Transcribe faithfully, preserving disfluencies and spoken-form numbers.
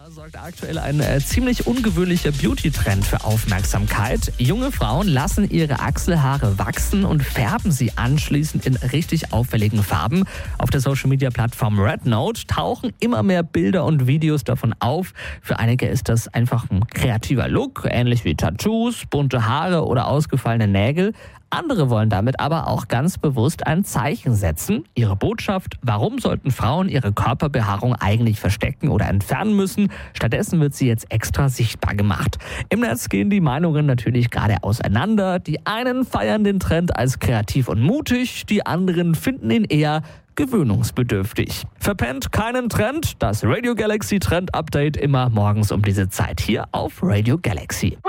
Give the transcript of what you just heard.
Sorgt aktuell ein äh, ziemlich ungewöhnlicher Beauty-Trend für Aufmerksamkeit. Junge Frauen lassen ihre Achselhaare wachsen und färben sie anschließend in richtig auffälligen Farben. Auf der Social-Media-Plattform Rednote tauchen immer mehr Bilder und Videos davon auf. Für einige ist das einfach ein kreativer Look, ähnlich wie Tattoos, bunte Haare oder ausgefallene Nägel. Andere wollen damit aber auch ganz bewusst ein Zeichen setzen. Ihre Botschaft: Warum sollten Frauen ihre Körperbehaarung eigentlich verstecken oder entfernen müssen? Stattdessen wird sie jetzt extra sichtbar gemacht. Im Netz gehen die Meinungen natürlich gerade auseinander. Die einen feiern den Trend als kreativ und mutig, die anderen finden ihn eher gewöhnungsbedürftig. Verpennt keinen Trend, das Radio Galaxy Trend Update immer morgens um diese Zeit hier auf Radio Galaxy.